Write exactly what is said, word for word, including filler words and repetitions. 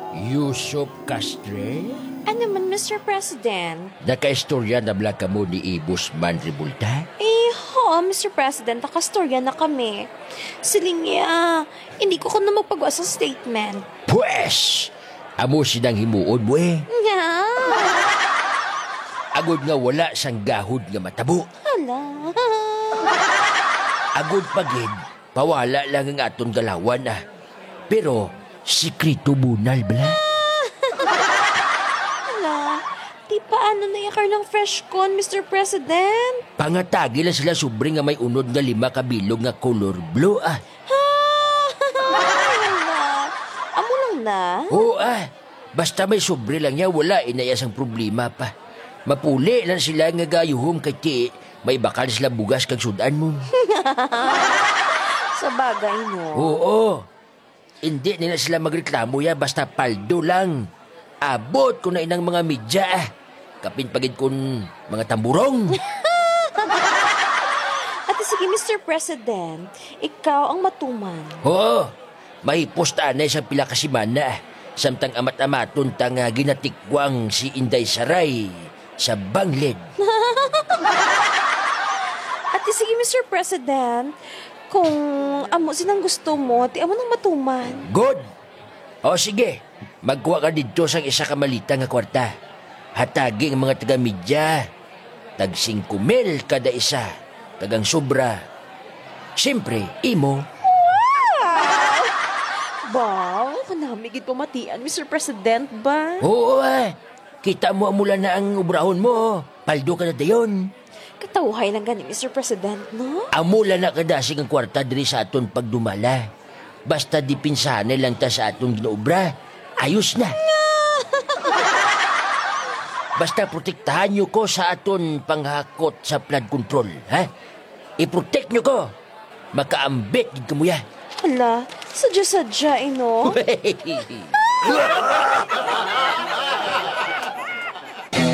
Yusuf Castre? Ano man, Mister President? Nakaistorya na bala ka mo ni Ibus Manribulta? Eh, ho, Mister President, nakastorya na kami. Silingya, hindi ko ko na magpagawa sa statement. Pwes! Amo sinang himuon mo eh. Nga. Agod nga wala sang gahod nga matabo. Hala. Agod pagid, pawala lang ang aton galawan ah. Pero, sikrito bunal bala. Hala. Di paano na yakar ng fresh con, Mister President? Pangatagi lang sila sobre nga may unod nga lima kabilog nga color blue ah. Ha? Hala. Amo lang na? Oo ah, basta may sobre lang niya, wala inayasang problema pa. Mapuli lang sila nga gayuhom kay ti, may bakal sila bugas kag sudan mo. Sa bagay, no? Oo, hindi nila sila magreklamo ya, basta paldo lang. Abot ko na inang mga media ah. Kapin pagid kun mga tamburong. At sige, Mister President, ikaw ang matuman. Oo, may postanay sa pila ka simana ah. Samtang amat-amaton tang uh, ginatikwang si Inday Saray sa Bangled. At sige, Mister President, kung amo sinang gusto mo, ti amo nang matuman. Good! O sige, magkuha ka dito sa isa ka malita nga kwarta. Hatagi ang mga taga-media. Tag singko mil kada isa. Tagang sobra. Siyempre, imo. Wow, kanamigid pamatian, Mister President ba? Oo ah. Kita mo mula na ang ubrahon mo. Paldo ka na dayon. Katawhay lang gani, Mister President, no? Amula na kadasig ang kwarta diri sa aton pagdumala. Basta di pinsahanay lang ta sa aton ginaubra. Ayos na. Basta protektahan nyo ko sa aton panghakot sa flood control, ha? I-protect nyo ko. Makaambit gid kamuya. Hala, sadya-sadya, eh, no?